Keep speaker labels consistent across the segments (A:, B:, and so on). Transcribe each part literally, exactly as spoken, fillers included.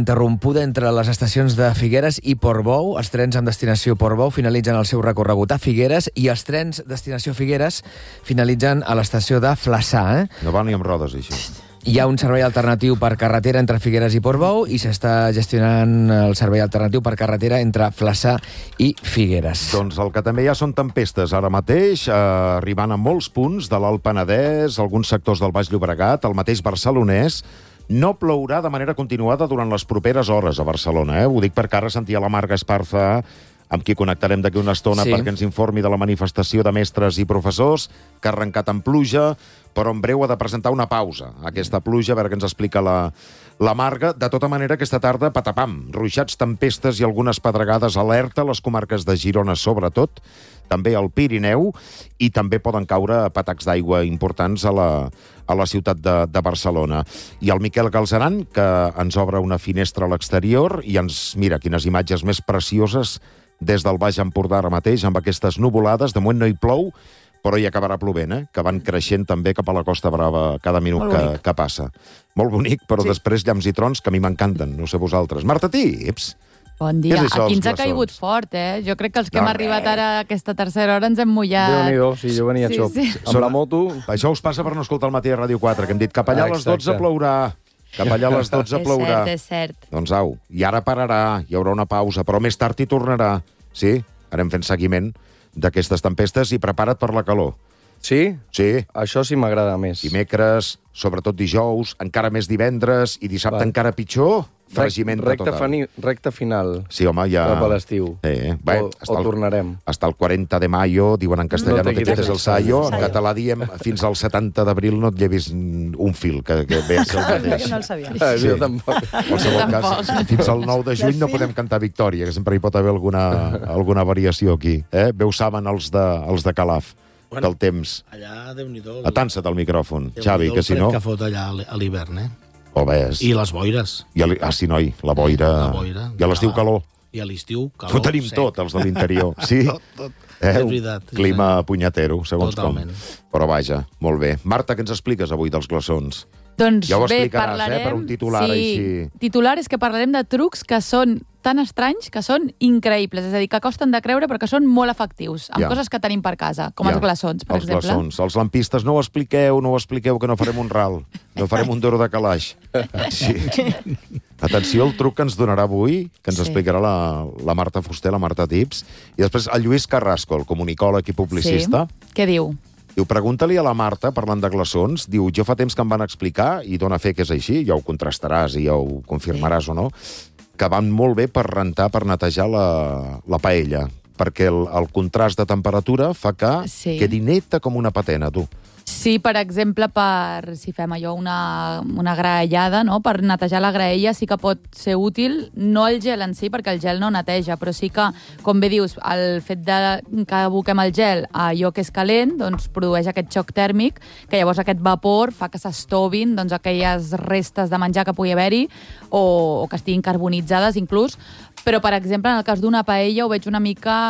A: ininterrompuda entre les estacions de Figueres i Portbou. Els trens amb destinació Portbou finalitzen el seu recorregut a Figueres i els trens destinació Figueres finalitzen a l'estació de Flaçà. Eh?
B: No va ni amb rodes, això.
A: Hi ha un servei alternatiu per carretera entre Figueres i Portbou i s'està gestionant el servei alternatiu per carretera entre Flaçà i Figueres.
B: Doncs el que també hi ha són tempestes ara mateix, eh, arribant a molts punts de l'Alt Penedès, alguns sectors del Baix Llobregat, el mateix barcelonès. No plourà de manera continuada durant les properes hores a Barcelona. Eh? Ho dic perquè ara sentia la Marga Esparza, amb qui connectarem d'aquí una estona sí. perquè ens informi de la manifestació de mestres i professors, que ha arrencat amb pluja, però en breu ha de presentar una pausa. Aquesta pluja, a veure què ens explica la, la Marga. De tota manera, aquesta tarda, patapam, ruixats, tempestes i algunes pedregades, alerta a les comarques de Girona, sobretot, també al Pirineu, i també poden caure patacs d'aigua importants a la, a la ciutat de, de Barcelona. I el Miquel Galzeran, que ens obre una finestra a l'exterior i ens mira quines imatges més precioses des del Baix Empordà ara mateix, amb aquestes nuvolades. De moment no hi plou, però hi acabarà plovent, eh? Que van creixent també cap a la Costa Brava cada minut que, que passa. Molt bonic, però sí. després llamps i trons, que a mi m'encanten, no sé vosaltres. Marta Tips!
C: Bon dia.
B: Això,
C: aquí ens ha caigut fort, eh? Jo crec que els que no, hem arribat ara a aquesta tercera hora ens hem mullat.
D: Déu-n'hi-do, sí, jo venia
C: sí,
D: xop.
C: Sí.
D: Amb la moto...
B: Això us passa per no escoltar el matí a Ràdio quatre, que hem dit cap allà a les dotze plourà. Cap allà a les dotze plourà.
C: És cert, és cert.
B: Doncs au, i ara pararà, hi haurà una pausa, però més tard hi tornarà. Sí, anem fent seguiment d'aquestes tempestes i prepara't per la calor.
D: Sí?
B: Sí.
D: Això sí m'agrada més.
B: Dimecres, sobretot dijous, encara més divendres, i dissabte Va. encara pitjor, fregiment
D: recta,
B: total.
D: Fani, recta final.
B: Sí, home, ja...
D: Cap a l'estiu.
B: Eh, bé,
D: o,
B: hasta
D: o
B: el,
D: tornarem.
B: Hasta el quaranta de mayo, diuen en castellà, no,
D: no
B: te quites el sayo. En català diem fins al setanta d'abril no et llevis un fil, que, que ve a ser el mateix.
E: No el sabia.
D: Ah, sí. Jo tampoc.
B: En qualsevol cas, fins al nou de juny no podem cantar Victòria, que sempre hi pot haver alguna, alguna variació aquí. Eh? Bé ho saben els de, els de Calaf. Bueno, que el temps...
F: Allà, Déu-n'hi-do...
B: Atansa't al micròfon, Xavi, que si no...
F: El fred que fot allà a l'hivern, eh?
B: Oh, ves.
F: I les boires.
B: I el... Ah, sí, noi, la boira...
F: La boira.
B: I a l'estiu calor.
F: I a l'estiu calor.
B: Ho tenim
F: sec.
B: tot, els de l'interior. Sí?
F: tot, tot.
B: Eh?
F: És veritat.
B: Clima punyatero, segons
F: Totalment.
B: com. Però vaja, molt bé. Marta, què ens expliques avui dels glaçons?
C: Doncs
B: ja ho
C: bé,
B: explicaràs,
C: parlarem...
B: eh, per un titular
C: sí,
B: així.
C: Titular és que parlarem de trucs que són tan estranys que són increïbles, és a dir, que costen de creure però que són molt efectius, amb
B: Ja.
C: coses que tenim per casa, com
B: Ja.
C: els glaçons, per
B: els
C: exemple.
B: Glaçons. Els lampistes, no ho expliqueu, no ho expliqueu, que no farem un ral. No farem un duro de calaix. Sí. Atenció al truc que ens donarà avui, que ens
C: Sí.
B: explicarà la, la Marta Fuster, la Marta Tips, i després el Lluís Carrasco, el comunicòleg i publicista.
C: Sí. Què diu?
B: Diu, pregunta-li a la Marta, parlant de glaçons, diu, jo fa temps que em van explicar, i dona fe que és així, ja ho contrastaràs i ja ho confirmaràs sí. o no, que van molt bé per rentar, per netejar la, la paella, perquè el, el contrast de temperatura fa que
C: Sí.
B: quedi neta com una patena, tu.
C: Sí, per exemple, per si fem allò una, una graellada, no? Per netejar la graella sí que pot ser útil, no el gel en si, perquè el gel no neteja, però sí que, com bé dius, el fet de que aboquem el gel a allò que és calent, doncs produeix aquest xoc tèrmic, que llavors aquest vapor fa que s'estovin doncs, aquelles restes de menjar que pugui haver-hi o, o que estiguin carbonitzades inclús. Però, per exemple, en el cas d'una paella ho veig una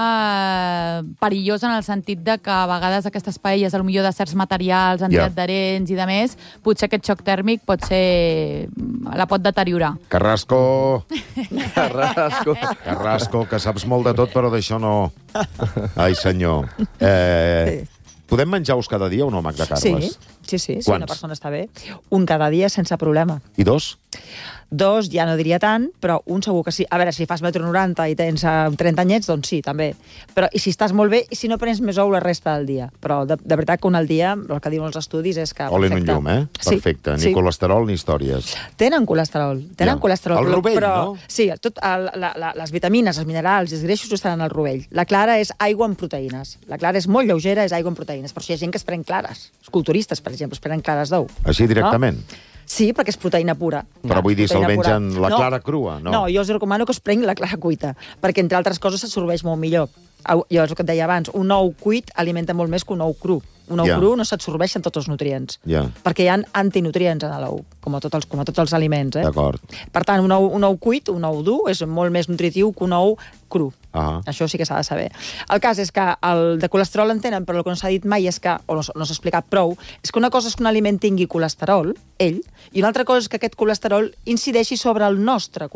C: mica perillós en el sentit de que a vegades aquestes paelles, potser de certs materials antiadherents yeah. i de més, potser aquest xoc tèrmic pot ser... la pot deteriorar.
B: Carrasco!
D: Carrasco!
B: Carrasco, que saps molt de tot, però d'això no... Ai, senyor. Eh, podem menjar-vos cada dia o no, Magda Carles?
E: Sí, sí, sí, si
B: Quants?
E: una persona està bé. Un cada dia sense problema.
B: I dos?
E: Dos ja no diria tant, però un segur que sí. A veure, si fas metro noranta i tens uh, trenta anyets, doncs sí, també. Però i si estàs molt bé, i si no prens més ou la resta del dia. Però de, de veritat que un al dia, el que diuen els estudis és que...
B: Ole en un llum, eh? Perfecte.
E: Sí,
B: Ni
E: sí.
B: colesterol ni històries.
E: Tenen colesterol, tenen
B: Ja.
E: colesterol.
B: El
E: però-
B: rovell,
E: però,
B: no?
E: Sí, tot, el, la, la, les vitamines, els minerals i els greixos estan en el rovell. La clara és aigua amb proteïnes. La clara és molt lleugera, és aigua amb proteïnes. Però si hi ha gent que es pren clares. Els culturistes, per exemple, es prenen clares d'ou.
B: Així directament?
E: No? Sí, perquè és proteïna pura.
B: Però vull dir, se'l
E: Proteïna
B: mengen
E: pura.
B: la clara crua, no?
E: No, jo us recomano que us prenguin la clara cuita, perquè, entre altres coses, s'absorbeix molt millor. Jo és el que et deia abans, un ou cuit alimenta molt més que un ou cru. Un ou
B: Ja.
E: cru no s'absorbeixen tots els nutrients,
B: Ja.
E: perquè hi ha antinutrients en l'ou, com, a tots els, com a tots els aliments. Eh?
B: D'acord.
E: Per tant, un ou, un ou cuit, un ou dur, és molt més nutritiu que un ou cru.
B: Ah.
E: Això sí que s'ha de saber. El cas és que el de colesterol en tenen, però el que no s'ha dit mai és que, o no, no s'ha explicat prou, és que una cosa és que un aliment tingui colesterol, ell, i una altra cosa és que aquest colesterol incideixi sobre el nostre